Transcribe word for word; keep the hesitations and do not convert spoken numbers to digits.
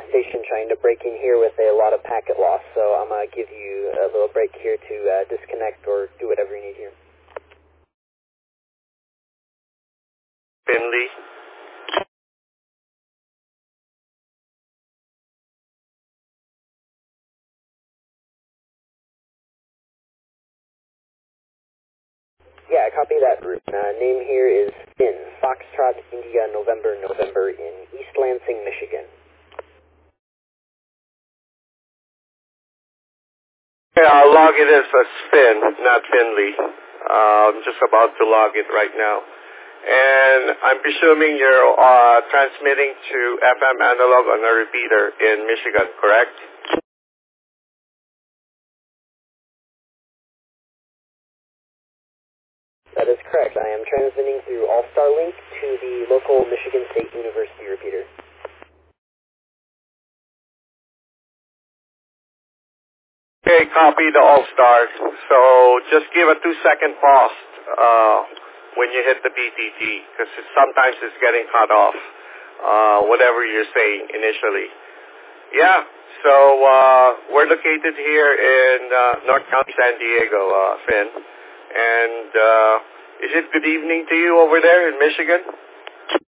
station trying to break in here with a lot of packet loss, so I'm going to give you a little break here to uh, disconnect or do whatever you need here. Finley. Yeah, copy that route. Uh, name here is Finn, Foxtrot, India, November, November in East Lansing, Michigan. Yeah, I'll log it as a Finn, not Finley. Uh, I'm just about to log it right now. And I'm presuming you're uh, transmitting to F M analog on a repeater in Michigan, correct? That is correct. I am transmitting through All-Star Link to the local Michigan State University repeater. Okay, copy the All-Star. So just give a two-second pause uh, when you hit the B T T, because sometimes it's getting cut off, uh, whatever you're saying initially. Yeah, so uh, we're located here in uh, North County, San Diego, uh, Finn. And uh, is it good evening to you over there in Michigan?